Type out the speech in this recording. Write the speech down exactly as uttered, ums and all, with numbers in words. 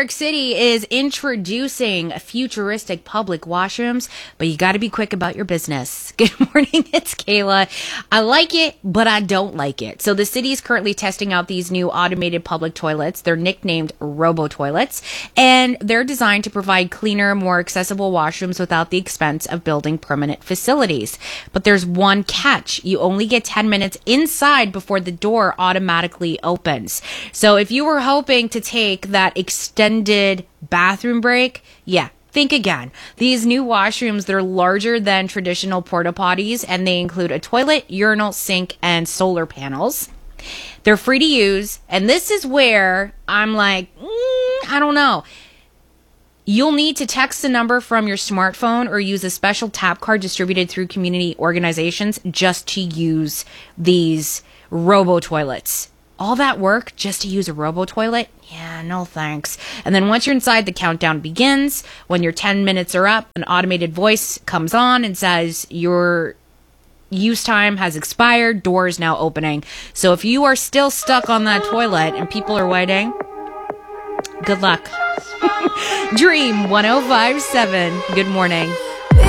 York City is introducing futuristic public washrooms, but you got to be quick about your business. Good morning, it's Kayla. I like it, but I don't like it. So the city is currently testing out these new automated public toilets. They're nicknamed robo-toilets, and they're designed to provide cleaner, more accessible washrooms without the expense of building permanent facilities. But there's one catch. You only get ten minutes inside before the door automatically opens. So if you were hoping to take that extended bathroom break, yeah, think again. These new washrooms, they're larger than traditional porta potties, and they include a toilet, urinal, sink, and solar panels. They're free to use, and this is where I'm like, mm, I don't know. You'll need to text the number from your smartphone or use a special tap card distributed through community organizations just to use these robo-toilets. All that work just to use a robo-toilet? Yeah, no thanks. And then once you're inside, the countdown begins. When your ten minutes are up, an automated voice comes on and says your use time has expired, door is now opening. So if you are still stuck on that toilet and people are waiting, good luck. Dream one oh five point seven. Good morning.